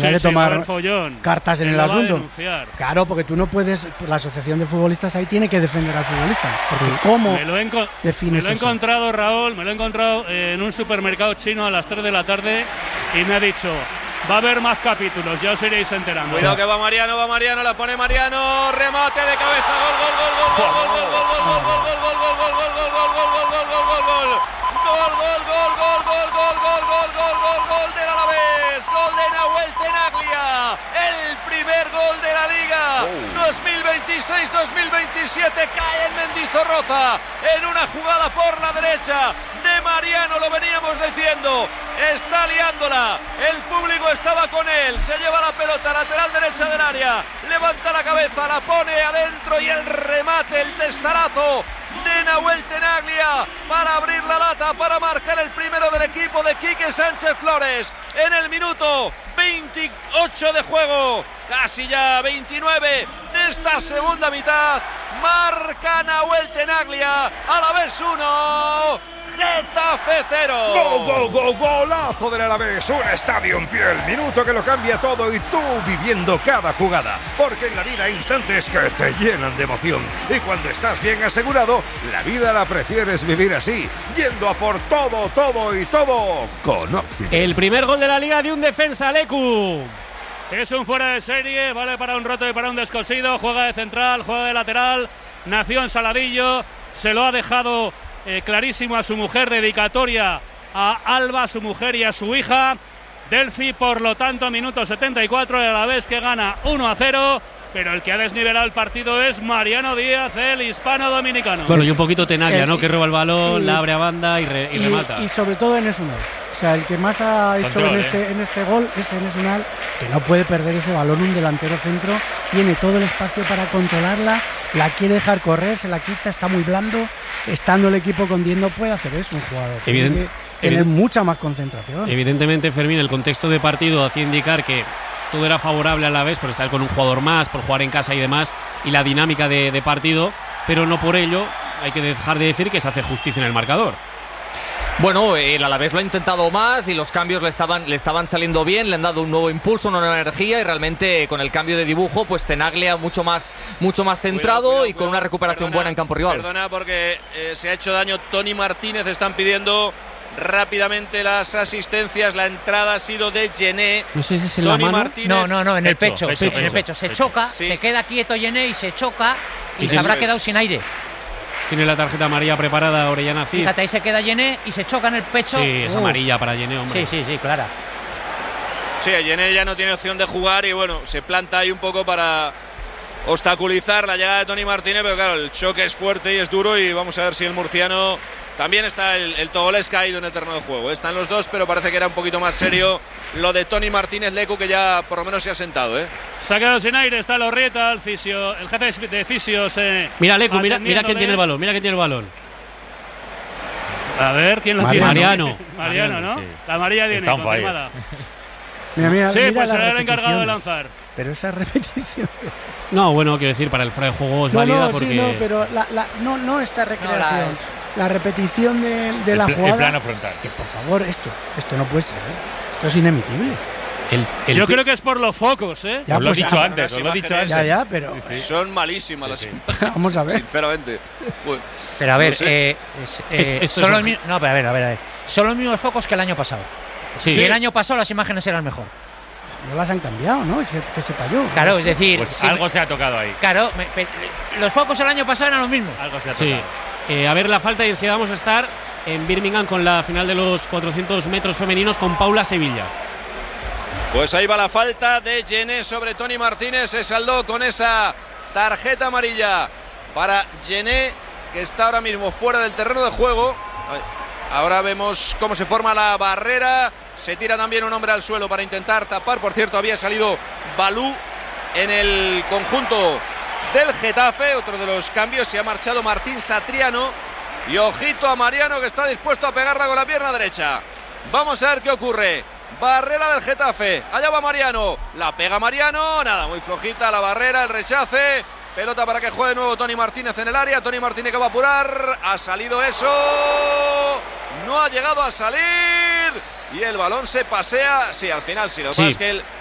tendrá que tomar cartas en el asunto. Claro, porque tú no puedes, la asociación de futbolistas ahí tiene que defender al futbolista. Porque ¿cómo defines eso? Me lo he encontrado, Raúl, en un supermercado chino a las 3 de la tarde y me ha dicho: va a haber más capítulos, ya os iréis enterando. Cuidado que va Mariano, la pone Mariano, remate de cabeza, gol del Alavés, gol de Nahuel Tenaglia, el primer gol de la Liga 2026-2027, cae en Mendizorroza en una jugada por la derecha de Mariano, lo veníamos diciendo, está liándola, el público estaba con él, se lleva la pelota lateral derecha del área, levanta la cabeza, la pone adentro y el remate, el testarazo de Nahuel Tenaglia para abrir la lata, para marcar el primero del equipo de Quique Sánchez Flores en el minuto 28 de juego, casi ya 29 de esta segunda mitad. Marca Nahuel Tenaglia, Alavés 1, Getafe 0. Golazo del Alavés, un estadio en pie, el minuto que lo cambia todo y tú viviendo cada jugada, porque en la vida hay instantes que te llenan de emoción y cuando estás bien asegurado, la vida la prefieres vivir así, yendo a por todo con Opción. El primer gol de la Liga de un defensa, Lecu. Es un fuera de serie, vale para un roto y para un descosido, juega de central, juega de lateral, nació en Saladillo, se lo ha dejado clarísimo a su mujer, dedicatoria a Alba, su mujer, y a su hija Delphi. Por lo tanto, minuto 74, a la vez que gana 1-0, pero el que ha desnivelado el partido es Mariano Díaz, el hispano-dominicano. Bueno, y un poquito Tenaglia, ¿no? Que roba el balón, la abre a banda y remata. Y sobre todo en Esunal. O sea, el que más ha hecho en este gol es en Esunal, que no puede perder ese balón, un delantero centro, tiene todo el espacio para controlarla, la quiere dejar correr, se la quita, está muy blando, estando el equipo con 10 no puede hacer eso un jugador. Tiene que tener mucha más concentración. Evidentemente, Fermín, el contexto de partido hacía indicar que todo era favorable a la vez por estar con un jugador más, por jugar en casa y demás, y la dinámica de partido, pero no por ello hay que dejar de decir que se hace justicia en el marcador. Bueno, el Alavés lo ha intentado más y los cambios le estaban saliendo bien, le han dado un nuevo impulso, una nueva energía, y realmente con el cambio de dibujo, pues Tenaglia mucho más centrado, cuidado, y con una recuperación buena en campo rival. Perdona porque se ha hecho daño Tony Martínez, están pidiendo rápidamente las asistencias, la entrada ha sido de Gené. No sé si es en la mano. Martínez. No, en el pecho. En el pecho. Se choca, sí. Se queda quieto Gené y se choca y se habrá quedado sin aire. Tiene la tarjeta amarilla preparada Orellana Cid. Fíjate, ahí se queda Gené y se choca en el pecho. Sí, es amarilla para Gené, hombre. Sí, clara. Sí, Gené ya no tiene opción de jugar y bueno, se planta ahí un poco para obstaculizar la llegada de Tony Martínez, pero claro, el choque es fuerte y es duro y vamos a ver si el murciano... También está el togolés caído en el terreno de juego. Están los dos, pero parece que era un poquito más serio lo de Tony Martínez Lecu, que ya por lo menos se ha sentado. Se ha quedado sin aire, está Lorrieta, el jefe de fisios. Mira, Lecu, mira quién tiene el balón, A ver, ¿quién lo tiene? Mariano, ¿no? Sí. La amarilla tiene confirmada. Mira, sí, pues será el encargado de lanzar. Pero esa repetición. No, bueno, quiero decir, para el fuera de juego es válida porque. Sí, pero no esta recreación. La repetición de la jugada. El plano frontal. Que por favor, esto no puede ser. Esto es inemitible. Yo creo que es por los focos, ¿eh? Ya, os lo he dicho antes, Ya, pero. Sí. Son malísimas las imágenes. Vamos a ver. Sinceramente. Pero a ver, no sé. son los mismos. No, pero a ver. Son los mismos focos que el año pasado. Sí. Y el año pasado las imágenes eran mejor. No las han cambiado, ¿no? Es que se falló. Claro, es decir. Pues algo se ha tocado ahí. Claro, los focos el año pasado eran los mismos. Algo se ha tocado. A ver la falta, y enseguida vamos a estar en Birmingham con la final de los 400 metros femeninos con Paula Sevilla. Pues ahí va la falta de Gené sobre Tony Martínez. Se saldó con esa tarjeta amarilla para Gené, que está ahora mismo fuera del terreno de juego. Ahora vemos cómo se forma la barrera. Se tira también un hombre al suelo para intentar tapar. Por cierto, había salido Balú en el conjunto del Getafe. Otro de los cambios, se ha marchado Martín Satriano. Y ojito a Mariano, que está dispuesto a pegarla con la pierna derecha. Vamos a ver qué ocurre. Barrera del Getafe, allá va Mariano, la pega Mariano, nada, muy flojita la barrera, el rechace, pelota para que juegue de nuevo Tony Martínez en el área. Tony Martínez que va a apurar, ha salido eso, no ha llegado a salir y el balón se pasea. Sí, al final sí, lo que pasa es que